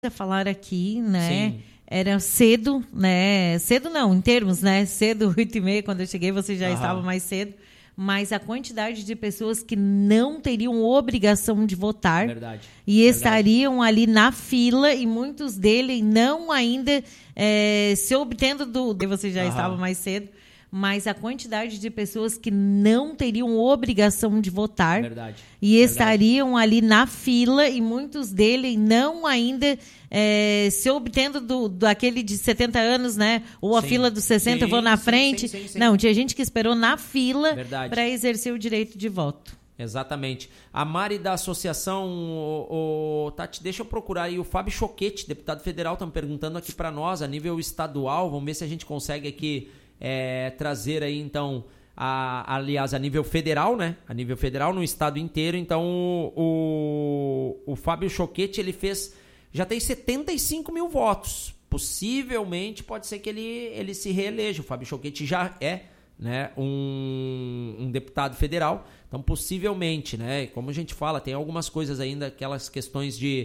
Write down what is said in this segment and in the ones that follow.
falar aqui, né? Sim. Era cedo, né? Cedo não, em termos, né? Cedo, 8h30, quando eu cheguei, você já estava mais cedo. Mas a quantidade de pessoas que não teriam obrigação de votar e estariam ali na fila, e muitos deles não ainda se obtendo do... Você já estava mais cedo. Mas a quantidade de pessoas que não teriam obrigação de votar e estariam ali na fila, e muitos deles não ainda se obtendo daquele de 70 anos, né? Ou a fila dos 60, vou na frente. Sim. Não, tinha gente que esperou na fila para exercer o direito de voto. Exatamente. A Mari da associação, Tati, deixa eu procurar aí o Fábio Choquete, deputado federal, estão perguntando aqui para nós, a nível estadual, vamos ver se a gente consegue aqui trazer aí, então, aliás, a nível federal, né? A nível federal, no estado inteiro. Então, o Fábio Choquete, ele já tem 75 mil votos. Possivelmente, pode ser que ele se reeleja. O Fábio Choquete já é, né, um deputado federal. Então, possivelmente, né? Como a gente fala, tem algumas coisas ainda, aquelas questões de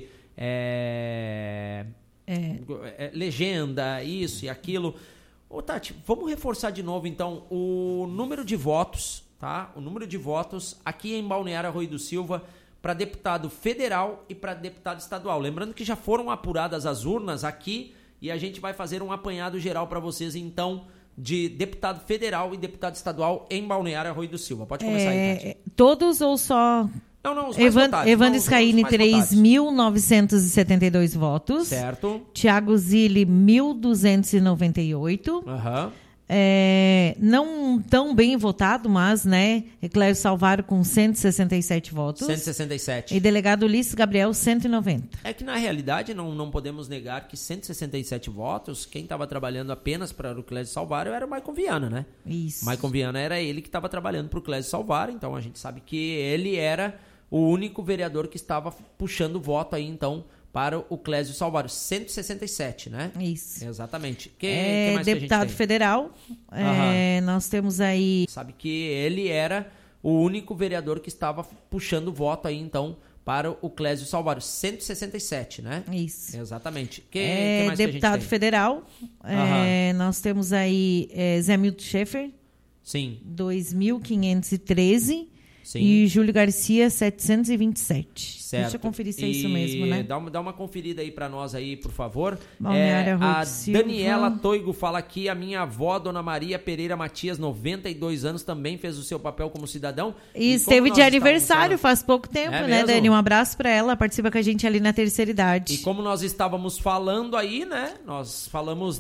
legenda, isso e aquilo. Ô, Tati, vamos reforçar de novo, então, o número de votos, tá? O número de votos aqui em Balneário Arroio do Silva para deputado federal e para deputado estadual. Lembrando que já foram apuradas as urnas aqui e a gente vai fazer um apanhado geral para vocês, então, de deputado federal e deputado estadual em Balneário Arroio do Silva. Pode começar aí, Tati. Todos ou só... Não, os mais votados. Evandro Scaini, 3.972 votos. Certo. Tiago Zilli, 1.298. Não tão bem votado, mas, né? Clério Salvaro com 167 votos. 167. E delegado Ulisses Gabriel, 190. É que, na realidade, não podemos negar que 167 votos, quem estava trabalhando apenas para o Clério Salvaro era o Maicon Viana, né? Isso. Maicon Viana era ele que estava trabalhando para o Clério Salvaro, então a gente sabe que ele era o único vereador que estava puxando voto aí, então, para o Clésio Salvaro. 167, né? Isso. Exatamente. Que mais deputado federal. Nós temos aí... Sabe que ele era o único vereador que estava puxando voto aí, então, para o Clésio Salvaro. 167, né? Isso. Exatamente. Que mais deputado que a gente tem? federal. Nós temos aí Zé Milton Schaeffer. Sim. 2.513. Sim. E Júlio Garcia, 727. Certo. Deixa eu conferir se é isso mesmo, né? Dá uma conferida aí pra nós aí, por favor. A Daniela Toigo fala aqui, a minha avó, Dona Maria Pereira Matias, 92 anos, também fez o seu papel como cidadão. E esteve de aniversário faz pouco tempo, né, mesmo? Dani? Um abraço pra ela, participa com a gente ali na terceira idade. E como nós estávamos falando aí, né? Nós falamos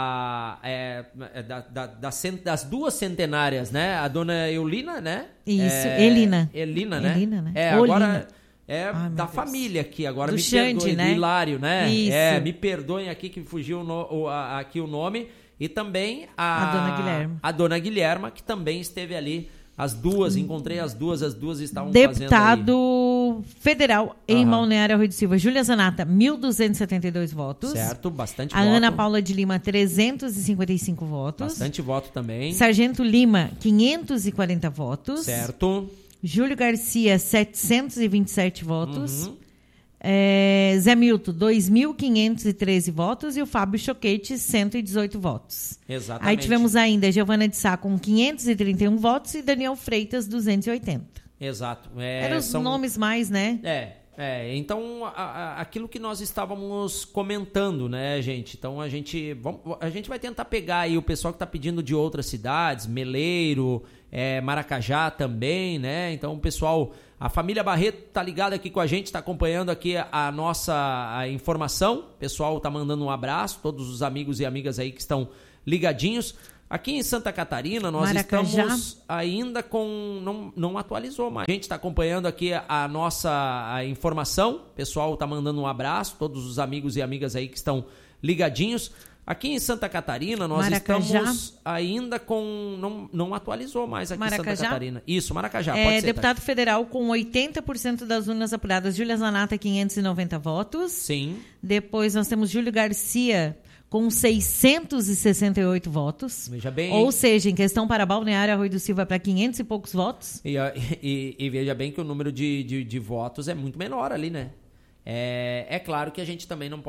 das duas centenárias, né? A Dona Eulina, né? Isso, Elina. Elina, né? Elina, né? Agora... da família aqui, agora do me Xande, perdoem, né? do Hilário, né? Isso. Me perdoem aqui que fugiu aqui o nome. E também a Dona Guilherma, que também esteve ali. As duas, encontrei as duas estavam fazendo aí. Deputado federal em Balneário Arroio do Silva, Júlia Zanata, 1.272 votos. Certo, bastante voto. A Ana Paula de Lima, 355 votos. Bastante voto também. Sargento Lima, 540 votos. Certo. Júlio Garcia, 727 votos. Zé Milton, 2.513 votos. E o Fábio Choquete, 118 votos. Exatamente. Aí tivemos ainda Giovana de Sá com 531 votos e Daniel Freitas, 280. Exato. Eram os nomes mais, né? Então, aquilo que nós estávamos comentando, né, gente? Então, a gente vai tentar pegar aí o pessoal que está pedindo de outras cidades, Meleiro, Maracajá também, né? Então, o pessoal, a família Barreto tá ligada aqui com a gente, tá acompanhando aqui a nossa informação. O pessoal tá mandando um abraço, todos os amigos e amigas aí que estão ligadinhos. Aqui em Santa Catarina, nós estamos ainda com... Não atualizou, mas a gente está acompanhando aqui a nossa informação. O pessoal está mandando um abraço, todos os amigos e amigas aí que estão ligadinhos. Aqui em Santa Catarina, nós estamos ainda com... Não atualizou mais aqui em Santa Catarina. Isso, Maracajá, pode ser. Deputado federal com 80% das urnas apuradas. Júlia Zanata, 590 votos. Sim. Depois nós temos Júlio Garcia... com 668 votos. Veja bem. Ou seja, em questão para Balneário Arroio do Silva, para 500 e poucos votos. E veja bem que o número de votos é muito menor ali, né? É claro que a gente também não pode